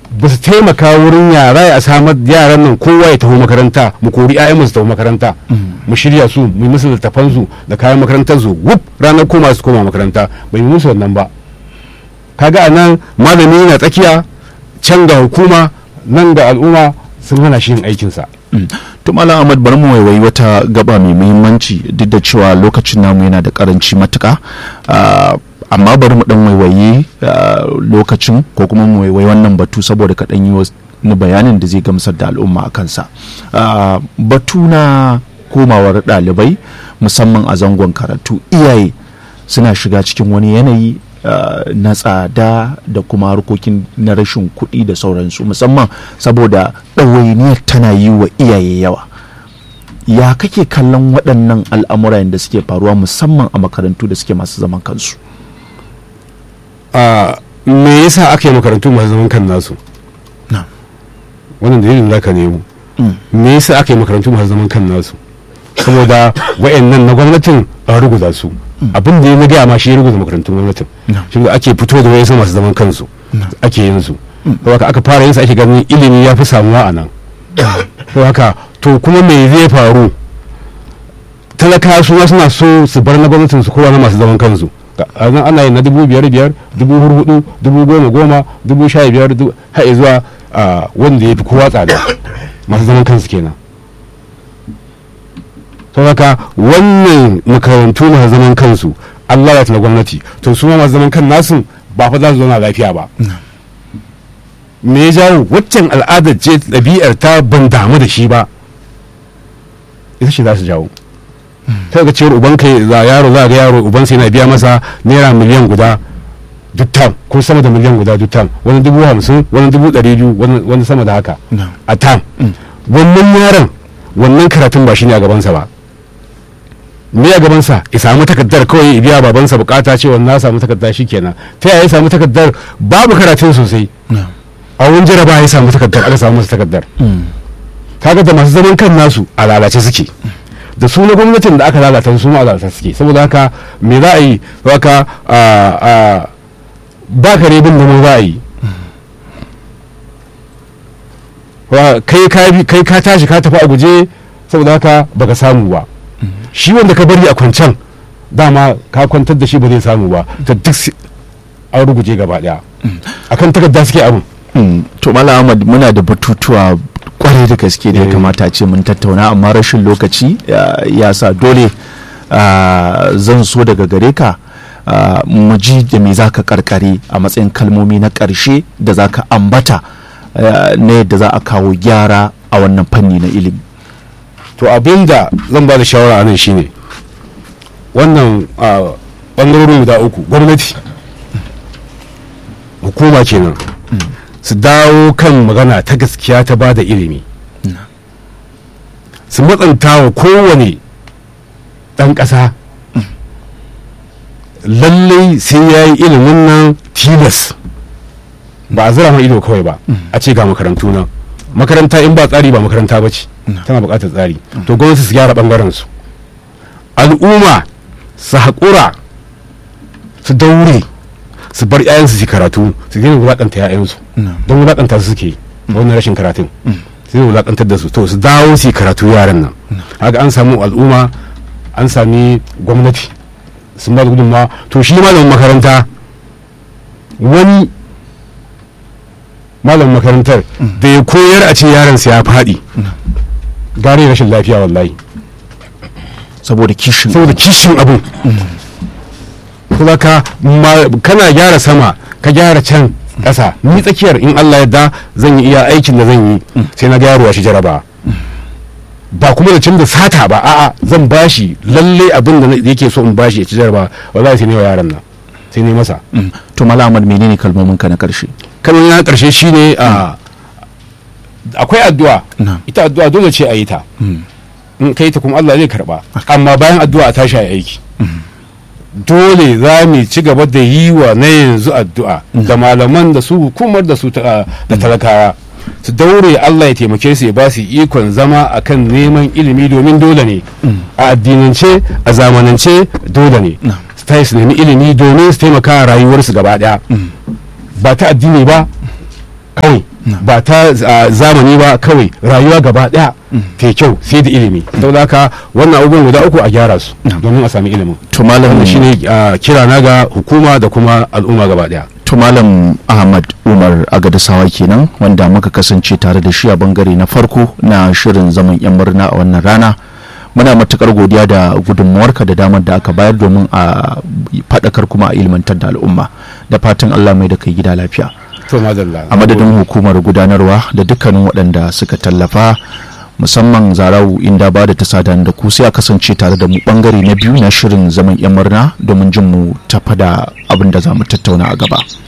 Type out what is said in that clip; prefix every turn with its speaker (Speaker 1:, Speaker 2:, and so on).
Speaker 1: ba su taimaka wurin yara a samar yaran nan kowa ya taho makaranta, mu kori 'ya'yanmu su taho makaranta, mu shirya su mu yi musu littafan su da kayan makarantar su wuf ranar koma su koma makaranta, bai musu wannan ba. Kaga anan malami na tsakiya, can ga hukuma, nan ga al'umma sun hana shi yin aikinsa.
Speaker 2: To Malam Ahmad, bari mu waiwayi wata gaba mai muhimmanci, duk da cewa lokacin namu yana da karanci matuka, amma bari mu dan waiwayi lokacin ko kuma mu waiwayi wannan batu saboda ka dan yi wani bayanin da zai gamsar da al'umma a kansa. Batu na komawar ɗalibai musamman a zangon karatu, iyaye suna shiga cikin wani yanayi na tsada da kuma harkokin na rashin kuɗi da sauransu, musamman saboda ɗawainiyar tana yi wa iyaye yawa. Ya kake kallon waɗannan al'amura da suke faruwa musamman a makarantu da suke masu zaman kansu?
Speaker 1: Me yasa aka yi makarantu masu zaman kan nasu? Wannan dalilin za ka nemo. Me yasa aka yi makarantu masu zaman kan nasu? Saboda wa'annan na gwamnatin an ruguza su. Abin da ya na gaya ma shi ya ruguza makarantun gwamnatin. Shi da ake fito da wayansu masu zaman kansu ake yin su. Haka aka fara yin su ake ganin ilimi ya fi samuwa a nan. Haka to kuma me zai faru? Talaka su suna so su bar na gwamnatin su kowa na masu zaman kansu. A nan ana yin na 5,500, 4,400, 10,000, 15,000 har zuwa wanda ya fi kowa tsada masu zaman kansu kenan. To haka wannan makarantu masu zaman kansu Allah ya tana gwamnati, to su ma masu zaman kan nasu ba fa za su zauna lafiya ba. Me ya jawo? Waccan al'adar ce, ɗabi'ar ta ban damu da shi ba, ita ce za su jawo. Ta ga cewar ubanka za ga yaro ubansa yana biya masa naira miliyan guda duk tam, ko sama da miliyan guda duk tam, wani 50,000, wani 200,000, wani sama da haka a tam. Wannan yaron wannan karatun ba shi ne a gabansa ba. Me a gabansa? Ya samu takardar kawai ya biya babansa bukata cewa na samu takardar shi kenan. Ta yaya ya samu takardar? Babu karatun sosai. A wani jaraba ya samu takardar, aka samu masa takardar. Kaga da masu zaman kan nasu a lalace suke, da su na gwamnatin da aka lalata su ma a lalata suke. Saboda haka me za a yi? Haka ba ka rebin da mu za a yi. Kai ka tashi ka tafi a guje, saboda haka baka samu ba. Shi wanda ka bari a kwancan dama ka kwantar da shi ba zai samu ba, ta duk an ruguje gaba daya akan takarda suke abin.
Speaker 2: To Malam Ahmad, muna da batutuwa kwarai da gaske da ya kamata ce mun tattauna, amma rashin lokaci ya sa dole zan so daga gare ka mu ji da me za ka karkare a matsayin kalmomi na ƙarshe da za ka ambata na yadda za a kawo gyara a wannan fanni na ilimi.
Speaker 1: To abinda zan ba da shawara a nan shine wannan bangarorin guda uku, gwamnati, hukuma kenan, su dawo kan magana ta gaskiya ta ba da ilimi, su matsanta wa kowane ɗan ƙasa lallai sai ya yi ilimin nan tilas, ba a zira mai ido kawai ba a ce ga makarantu nan. Makaranta in ba tsari ba makaranta ba ce, tana buƙatar tsari. To gwamnati su gyara ɓangaren su, al'umma su haƙura, su daure, su bar 'ya'yansu su karatu, su daina wulaƙanta 'ya'yansu don wulaƙanta su suke wannan rashin karatun, su daina wulaƙantar da su. To su dawo su karatu yaran nan. Haka an samu al'umma, an sami gwamnati sun ba da gudunmawa. To shi malamin makaranta, wani malamin makarantar da ya koyar a ce yaransa ya faɗi gare rashin lafiya wallahi, saboda kishin abin. Kuma kana gyara sama ka gyara can ƙasa, ni tsakiyar in Allah yadda zan yi iya aikin da zan yi sai na gyara shi jaraba, ba kuma da cin da sata ba, a'a zan bashi lalle abin da yake so in bashi ya ci jaraba, wallahi sai ne wa yaran nan, sai ne masa.
Speaker 2: To Malam Ahmad, menene kalmomin ka na ƙarshe?
Speaker 1: Kalmomin na ƙarshe shine akwai addu'a. Ita addu'a dole ce a yi ta, in kai ta kuma Allah zai karba, amma bayan addu'a a tashi a aiki. Dole za mu ci gaba da yi wa na yanzu addu'a, da malaman da su hukumar da su da talakawa su daure Allah ya taimake su, ya ba su ikon zama akan neman ilimi, domin dole ne a addinance, a zamanance dole ne su tayi su nemi ilimi domin su taimaka rayuwarsu gaba daya, ba ta addini ba kawai ba ta zamani ba, kawai rayuwa gaba daya ta kyau sai da ilimi. don haka wannan abubuwan guda uku a gyara su domin a sami ilimin.
Speaker 2: to malam
Speaker 1: shine kira na ga hukuma da kuma al'umma gaba daya.
Speaker 2: to malam Ahmad Umar Agadisawa kenan wanda muka kasance tare da shi a bangare na farko na shirin zaman yan murna a wannan rana. Muna matukar godiya da gudunmuwarka da damar da aka bayar domin a faɗakar kuma a ilmantar da al'umma, da fatan Allah mai da kai gida lafiya. A madadin hukumar gudanarwa da dukkanin waɗanda suka tallafa, musamman Zarau inda ba da ta sadan da ku, sai a kasance tare da mu bangare na biyu na shirin zaman yan murna domin jin mu tafa da abin da za mu tattauna a gaba.